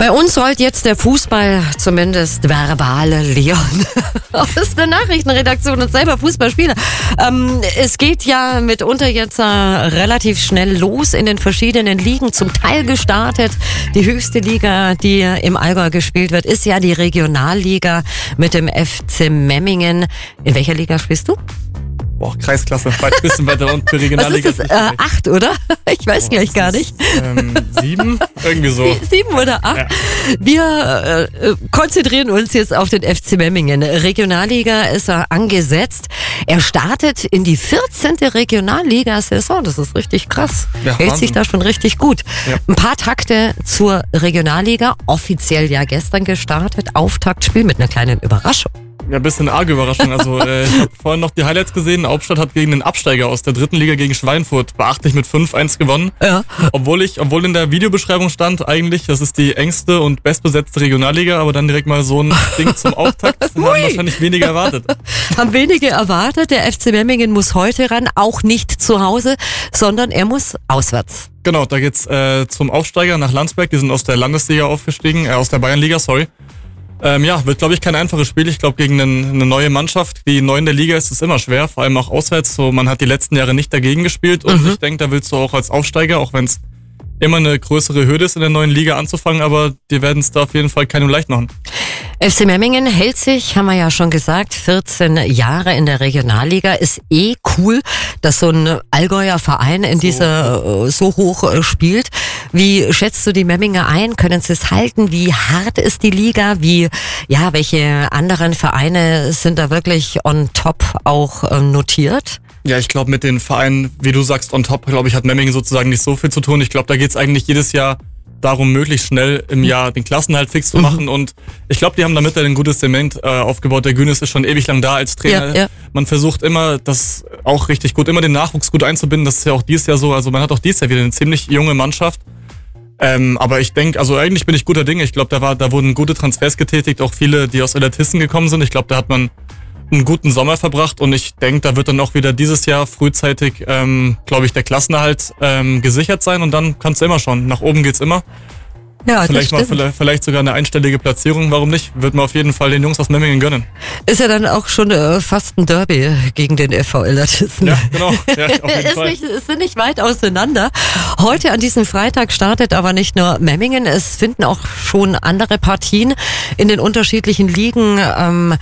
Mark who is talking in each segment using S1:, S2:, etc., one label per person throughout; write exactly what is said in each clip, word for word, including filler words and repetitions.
S1: Bei uns rollt jetzt der Fußball, zumindest verbale Leon aus der Nachrichtenredaktion und selber Fußballspieler. Ähm, es geht ja mitunter jetzt äh, relativ schnell los in den verschiedenen Ligen, zum Teil gestartet. Die höchste Liga, die im Allgäu gespielt wird, ist ja die Regionalliga mit dem F C Memmingen. In welcher Liga spielst du?
S2: Boah, Kreisklasse, weit bisschen weiter unten für Regionalliga.
S1: Was ist das? Äh, acht, oder? Ich weiß
S2: Boah,
S1: gleich gar nicht.
S2: Ähm, sieben? Irgendwie so.
S1: Sie, sieben oder acht? Ja. Wir äh, konzentrieren uns jetzt auf den F C Memmingen. Regionalliga ist er angesetzt. Er startet in die vierzehnte Regionalliga-Saison. Das ist richtig krass. Ja, Hält Wahnsinn. sich da schon richtig gut. Ja. Ein paar Takte zur Regionalliga. Offiziell ja gestern gestartet. Auftaktspiel mit einer kleinen Überraschung.
S2: Ja, ein bisschen arge Überraschung. Also äh, ich habe vorhin noch die Highlights gesehen. Hauptstadt hat gegen den Absteiger aus der dritten Liga gegen Schweinfurt beachtlich mit fünf eins gewonnen. Ja. Obwohl ich, obwohl in der Videobeschreibung stand eigentlich, das ist die engste und bestbesetzte Regionalliga, aber dann direkt mal so ein Ding zum Auftakt. Haben wahrscheinlich weniger erwartet.
S1: Haben wenige erwartet. Der F C Memmingen muss heute ran, auch nicht zu Hause, sondern er muss auswärts.
S2: Genau, da geht's äh, zum Aufsteiger nach Landsberg. Die sind aus der Landesliga aufgestiegen, äh, aus der Bayernliga, sorry. Ähm, ja, wird, glaube ich, kein einfaches Spiel. Ich glaube, gegen eine, eine neue Mannschaft, die neu in der Liga ist, ist immer schwer, vor allem auch auswärts. So, man hat die letzten Jahre nicht dagegen gespielt und mhm. ich denke, da willst du auch als Aufsteiger, auch wenn es immer eine größere Hürde ist, in der neuen Liga anzufangen, aber die werden es da auf jeden Fall keinem leicht machen.
S1: F C Memmingen hält sich, haben wir ja schon gesagt, vierzehn Jahre in der Regionalliga. Ist eh cool, dass so ein Allgäuer Verein in so. dieser so hoch spielt. Wie schätzt du die Memminger ein? Können sie es halten? Wie hart ist die Liga? Wie, ja, welche anderen Vereine sind da wirklich on top auch äh, notiert?
S2: Ja, ich glaube, mit den Vereinen, wie du sagst, on top, glaube ich, hat Memmingen sozusagen nicht so viel zu tun. Ich glaube, da geht's eigentlich jedes Jahr darum, möglichst schnell im Jahr den Klassenhalt fix zu machen. Mhm. Und ich glaube, die haben damit ein gutes Zement äh, aufgebaut. Der Günes ist schon ewig lang da als Trainer. Ja, ja. Man versucht immer, das auch richtig gut, immer den Nachwuchs gut einzubinden. Das ist ja auch dieses Jahr so. Also man hat auch dieses Jahr wieder eine ziemlich junge Mannschaft. Ähm, aber ich denke, also eigentlich bin ich guter Dinge. Ich glaube, da war, da wurden gute Transfers getätigt, auch viele, die aus Elatissen gekommen sind. Ich glaube, da hat man einen guten Sommer verbracht und ich denke, da wird dann auch wieder dieses Jahr frühzeitig, ähm, glaube ich, der Klassenerhalt ähm, gesichert sein und dann kannst du immer schauen. Nach oben geht's immer. Ja, vielleicht mal vielleicht, vielleicht sogar eine einstellige Platzierung, warum nicht? Wird man auf jeden Fall den Jungs aus Memmingen gönnen.
S1: Ist ja dann auch schon äh, fast ein Derby gegen den F V Elatissen.
S2: Ja, genau. Ja, auf jeden
S1: ist
S2: Fall.
S1: Nicht, es sind nicht weit auseinander. Heute an diesem Freitag startet aber nicht nur Memmingen, es finden auch schon andere Partien in den unterschiedlichen Ligen ähm,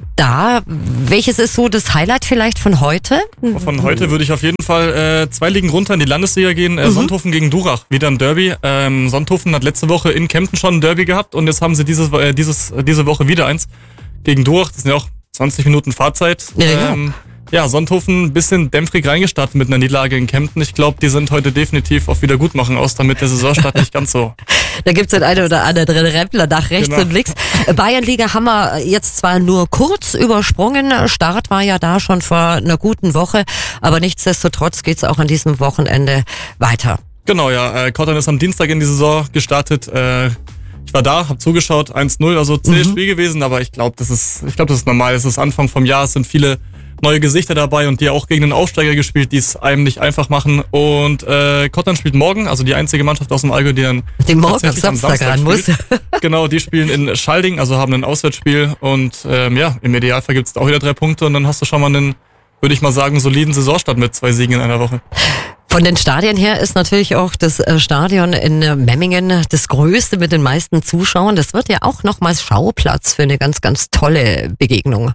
S1: da. Welches ist so das Highlight vielleicht von heute?
S2: Von heute würde ich auf jeden Fall äh, zwei Ligen runter in die Landesliga gehen. Äh, mhm. Sonthofen gegen Durach, wieder ein Derby. Ähm, Sonthofen hat letzte Woche in Kempten schon ein Derby gehabt und jetzt haben sie dieses, äh, dieses, diese Woche wieder eins gegen Durach. Das sind ja auch zwanzig Minuten Fahrzeit. Ja, ähm, ja. ja, Sonthofen ein bisschen dämpfrig reingestartet mit einer Niederlage in Kempten. Ich glaube, die sind heute definitiv auf Wiedergutmachen aus, damit der Saisonstart nicht ganz so...
S1: Da gibt's den einen oder anderen Rempler nach rechts genau. und links. Bayernliga haben wir jetzt zwar nur kurz übersprungen. Start war ja da schon vor einer guten Woche. Aber nichtsdestotrotz geht's auch an diesem Wochenende weiter.
S2: Genau, ja. Äh, Kottern ist am Dienstag in die Saison gestartet. Äh, ich war da, habe zugeschaut, eins null, also zähes mhm. Spiel gewesen. Aber ich glaube, das ist, ich glaube, das ist normal. Es ist Anfang vom Jahr, es sind viele neue Gesichter dabei und die auch gegen den Aufsteiger gespielt, die es einem nicht einfach machen. Und äh, Kottern spielt morgen, also die einzige Mannschaft aus dem Allgäu, die dann
S1: den morgen am Samstag ran muss.
S2: Genau, die spielen in Schalding, also haben ein Auswärtsspiel und ähm, ja, im Idealfall gibt es auch wieder drei Punkte und dann hast du schon mal einen, würde ich mal sagen, soliden Saisonstart mit zwei Siegen in einer Woche.
S1: Von den Stadien her ist natürlich auch das Stadion in Memmingen das größte mit den meisten Zuschauern. Das wird ja auch nochmals Schauplatz für eine ganz, ganz tolle Begegnung.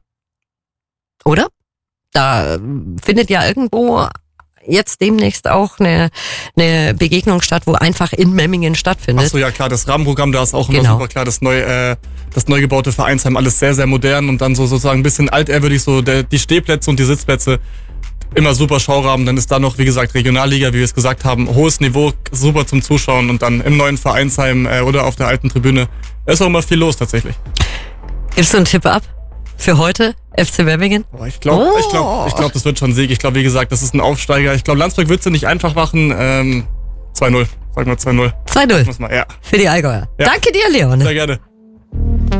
S1: Oder? Da findet ja irgendwo jetzt demnächst auch eine, eine Begegnung statt, wo einfach in Memmingen stattfindet.
S2: Ach so, ja klar, das Rahmenprogramm, da ist auch immer genau. super klar, das neu, äh, das neu gebaute Vereinsheim, alles sehr, sehr modern und dann so sozusagen ein bisschen altehrwürdig, so der, die Stehplätze und die Sitzplätze, immer super Schaurahmen, dann ist da noch, wie gesagt, Regionalliga, wie wir es gesagt haben, hohes Niveau, super zum Zuschauen und dann im neuen Vereinsheim äh, oder auf der alten Tribüne, da ist auch immer viel los tatsächlich.
S1: Gibst du einen Tipp ab für heute? F C Memmingen?
S2: Oh, ich glaube, oh. ich glaube, ich glaube, das wird schon ein Sieg. Ich glaube, wie gesagt, das ist ein Aufsteiger. Ich glaube, Landsberg wird es nicht einfach machen. Ähm, zwei null. Sagen wir zwei null.
S1: zwei null.
S2: Muss man, ja.
S1: Für die Allgäuer. Ja. Danke dir, Leon.
S2: Sehr gerne.